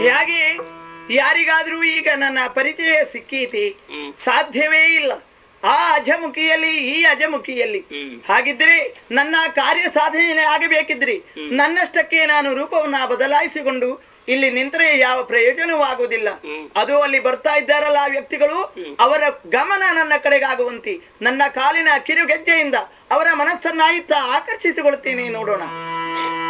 ಹಾಗೆ ಯಾರಿಗಾದ್ರೂ ಈಗ ನನ್ನ ಪರಿಚಯ ಸಿಕ್ಕೀತಿ ಸಾಧ್ಯವೇ ಇಲ್ಲ. ಆ ಅಜಮುಖಿಯಲ್ಲಿ ಈ ಅಜಮುಖಿಯಲ್ಲಿ. ಹಾಗಿದ್ರೆ ನನ್ನ ಕಾರ್ಯ ಸಾಧನೆ ಆಗಬೇಕಿದ್ರಿ ನನ್ನಷ್ಟಕ್ಕೆ ನಾನು ರೂಪವನ್ನ ಬದಲಾಯಿಸಿಕೊಂಡು ಇಲ್ಲಿ ನಿಂತರೆ ಯಾವ ಪ್ರಯೋಜನವಾಗುವುದಿಲ್ಲ. ಅದು ಅಲ್ಲಿ ಬರ್ತಾ ಇದ್ದಾರಲ್ಲ ಆ ವ್ಯಕ್ತಿಗಳು, ಅವರ ಗಮನ ನನ್ನ ಕಡೆಗಾಗುವಂತೆ ನನ್ನ ಕಾಲಿನ ಕಿರುಗೆಜ್ಜೆಯಿಂದ ಅವರ ಮನಸ್ಸನ್ನಾಯಿತ ಆಕರ್ಷಿಸಿಕೊಳ್ತೀನಿ. ನೋಡೋಣ.